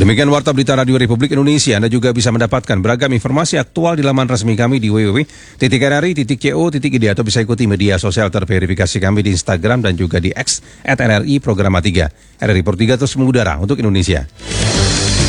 Demikian Warta Berita Radio Republik Indonesia. Anda juga bisa mendapatkan beragam informasi aktual di laman resmi kami di www.nri.co.id atau bisa ikuti media sosial terverifikasi kami di Instagram dan juga di X @NRI Programa 3. RRI Pro 3 terus mengudara untuk Indonesia.